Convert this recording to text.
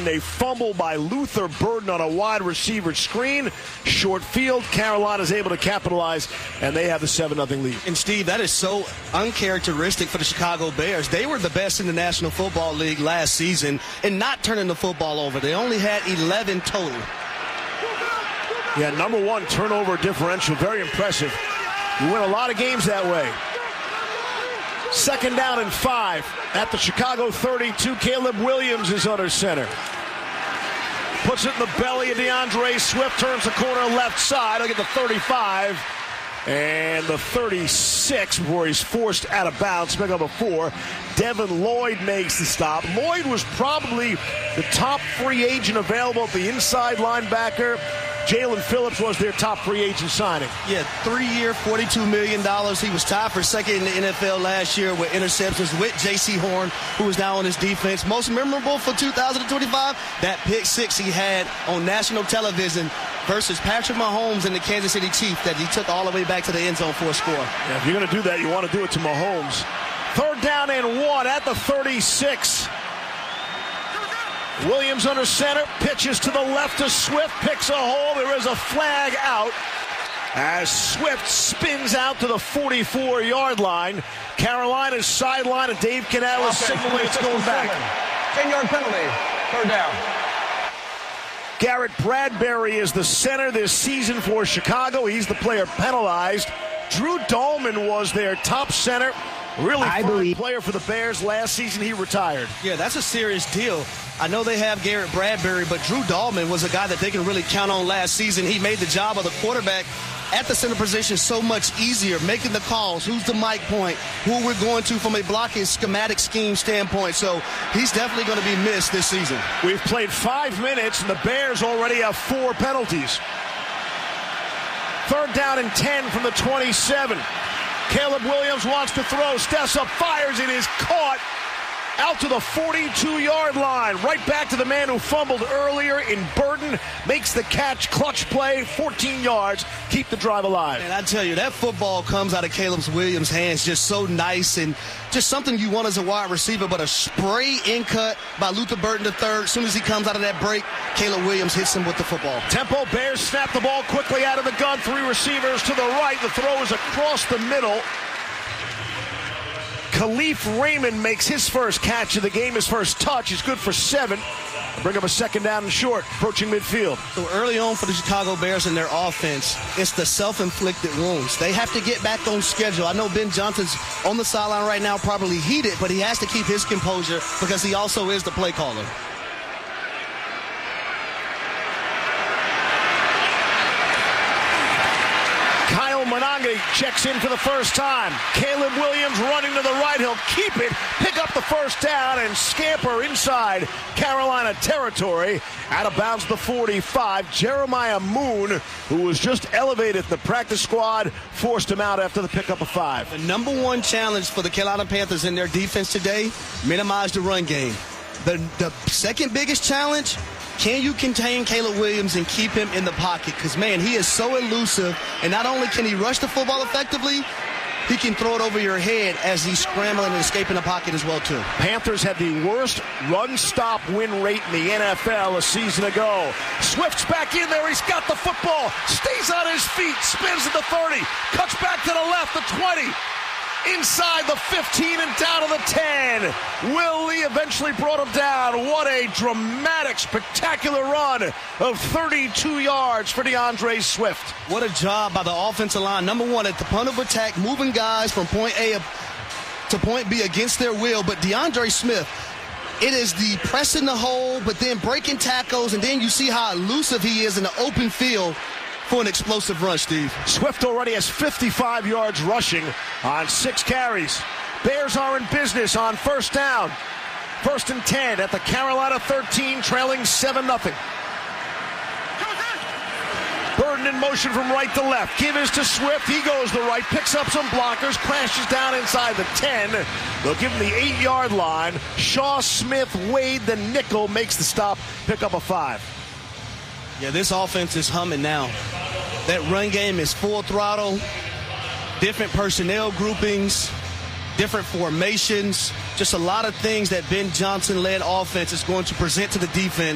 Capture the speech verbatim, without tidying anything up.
a fumble by Luther Burden on a wide receiver screen. Short field. Carolina's able to capitalize, and they have the seven nothing lead. And, Steve, that is so uncharacteristic for the Chicago Bears. They were the best in the National Football League last season in not turning the football over. They only had eleven total. Yeah, number one turnover differential. Very impressive. You win a lot of games that way. Second down and five at the Chicago thirty-two. Caleb Williams is under center. Puts it in the belly of DeAndre Swift. Turns the corner left side. Look at the thirty-five. And the thirty-six before he's forced out of bounds. Pick up a four. Devin Lloyd makes the stop. Lloyd was probably the top free agent available at the inside linebacker. Jalen Phillips was their top free agent signing. Yeah, three-year, forty-two million dollars. He was tied for second in the N F L last year with interceptions with J C Horn, who was now on his defense. Most memorable for two thousand twenty-five, that pick six he had on national television versus Patrick Mahomes and the Kansas City Chiefs that he took all the way back to the end zone for a score. Yeah, if you're going to do that, you want to do it to Mahomes. Third down and one at the thirty-six. Williams under center, pitches to the left to Swift, picks a hole. There is a flag out as Swift spins out to the forty-four-yard line. Carolina's sideline, and Dave Cannell is signaling it's going back. ten-yard penalty, third down. Garrett Bradbury is the center this season for Chicago. He's the player penalized. Drew Dahlman was their top center. Really fine player for the Bears. Last season, he retired. Yeah, that's a serious deal. I know they have Garrett Bradbury, but Drew Dahlman was a guy that they can really count on last season. He made the job of the quarterback at the center position so much easier, making the calls. Who's the mic point? Who we're going to from a blocking schematic scheme standpoint. So he's definitely going to be missed this season. We've played five minutes, and the Bears already have four penalties. Third down and ten from the twenty-seven. Caleb Williams wants to throw. Stessa fires. It is caught out to the forty-two-yard line. Right back to the man who fumbled earlier in Burden. Makes the catch. Clutch play. fourteen yards. Keep the drive alive. And I tell you, that football comes out of Caleb Williams' hands just so nice and just something you want as a wide receiver, but a spray in cut by Luther Burden the third. As soon as he comes out of that break, Caleb Williams hits him with the football. Tempo Bears snap the ball quickly out of the gun. Three receivers to the right. The throw is across the middle. Khalif Raymond makes his first catch of the game, his first touch. He's good for seven. Bring up a second down and short, approaching midfield. So early on for the Chicago Bears in their offense, it's the self-inflicted wounds. They have to get back on schedule. I know Ben Johnson's on the sideline right now, probably heated, but he has to keep his composure because he also is the play caller. Monange checks in for the first time. Caleb Williams running to the right. He'll keep it, pick up the first down, and scamper inside Carolina territory. Out of bounds the forty-five. Jeremiah Moon, who was just elevated in the practice squad, forced him out after the pickup of five. The number one challenge for the Carolina Panthers in their defense today, minimize the run game. The, the second biggest challenge, can you contain Caleb Williams and keep him in the pocket? Because, man, he is so elusive. And not only can he rush the football effectively, he can throw it over your head as he's scrambling and escaping the pocket as well, too. Panthers had the worst run-stop win rate in the N F L a season ago. Swift's back in there. He's got the football. Stays on his feet. Spins at the thirty. Cuts back to the left, the twenty. Inside the fifteen and down to the ten. Will Lee eventually brought him down. What a dramatic, spectacular run of thirty-two yards for DeAndre Swift. What a job by the offensive line. Number one, at the punt of attack, moving guys from point A to point B against their will. But DeAndre Smith, it is the pressing the hole, but then breaking tackles, and then you see how elusive he is in the open field for an explosive run, Steve. Swift already has fifty-five yards rushing on six carries. Bears are in business on first down. First and ten at the Carolina thirteen, trailing seven nothing. Burden in motion from right to left. Give is to Swift. He goes the right, picks up some blockers, crashes down inside the ten. They'll give him the eight-yard line. Shaw Smith Wade, the nickel, makes the stop, pick up a five. Yeah, this offense is humming now. That run game is full throttle, different personnel groupings, different formations, just a lot of things that Ben Johnson-led offense is going to present to the defense